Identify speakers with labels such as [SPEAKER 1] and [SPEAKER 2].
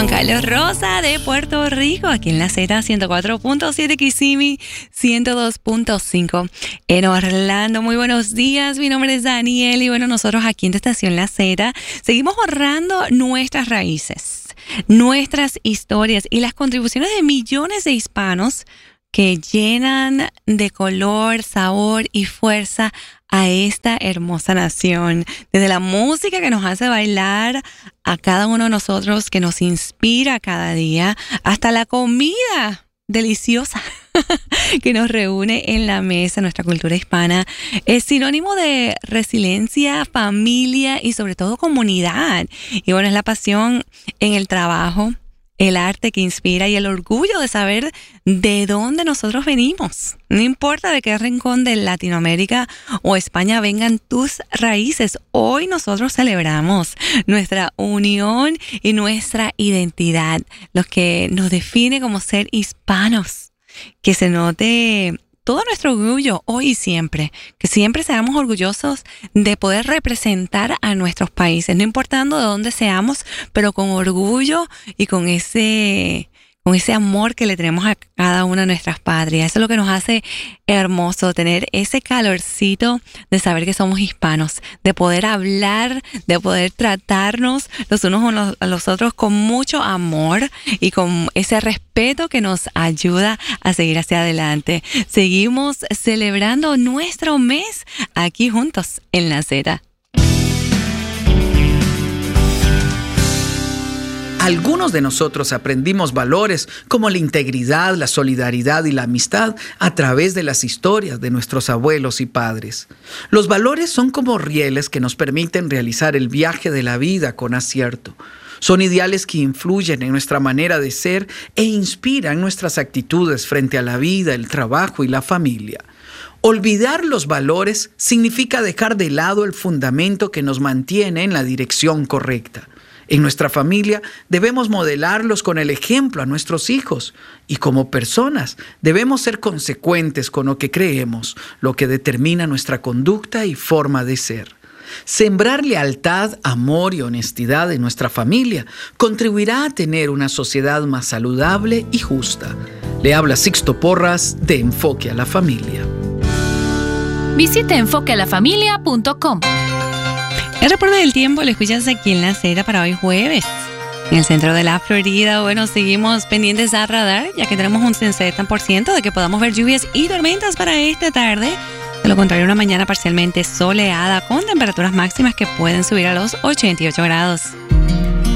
[SPEAKER 1] Juan Carlos Rosa de Puerto Rico, aquí en la Z 104.7 Kissimmee, 102.5 en Orlando. Muy buenos días, mi nombre es Daniel y bueno, nosotros aquí en esta estación La Z seguimos honrando nuestras raíces, nuestras historias y las contribuciones de millones de hispanos que llenan de color, sabor y fuerza a esta hermosa nación. Desde la música que nos hace bailar a cada uno de nosotros, que nos inspira cada día, hasta la comida deliciosa que nos reúne en la mesa. Nuestra cultura hispana es sinónimo de resiliencia, familia y sobre todo comunidad. Y bueno, es la pasión en el trabajo, el arte que inspira y el orgullo de saber de dónde nosotros venimos. No importa de qué rincón de Latinoamérica o España vengan tus raíces, hoy nosotros celebramos nuestra unión y nuestra identidad, lo que nos define como ser hispanos. Que se note todo nuestro orgullo hoy y siempre, que siempre seamos orgullosos de poder representar a nuestros países, no importando de dónde seamos, pero con orgullo y con ese amor que le tenemos a cada una de nuestras patrias. Eso es lo que nos hace hermoso, tener ese calorcito de saber que somos hispanos, de poder hablar, de poder tratarnos los unos a los otros con mucho amor y con ese respeto que nos ayuda a seguir hacia adelante. Seguimos celebrando nuestro mes aquí juntos en la Z.
[SPEAKER 2] Algunos de nosotros aprendimos valores como la integridad, la solidaridad y la amistad a través de las historias de nuestros abuelos y padres. Los valores son como rieles que nos permiten realizar el viaje de la vida con acierto. Son ideales que influyen en nuestra manera de ser e inspiran nuestras actitudes frente a la vida, el trabajo y la familia. Olvidar los valores significa dejar de lado el fundamento que nos mantiene en la dirección correcta. En nuestra familia debemos modelarlos con el ejemplo a nuestros hijos y como personas debemos ser consecuentes con lo que creemos, lo que determina nuestra conducta y forma de ser. Sembrar lealtad, amor y honestidad en nuestra familia contribuirá a tener una sociedad más saludable y justa. Le habla Sixto Porras de Enfoque a la Familia.
[SPEAKER 3] Visite enfoquealafamilia.com.
[SPEAKER 1] El reporte del tiempo lo escuchas aquí en la Z para hoy jueves. En el centro de la Florida, bueno, seguimos pendientes a radar, ya que tenemos un 70% de que podamos ver lluvias y tormentas para esta tarde. De lo contrario, una mañana parcialmente soleada con temperaturas máximas que pueden subir a los 88 grados.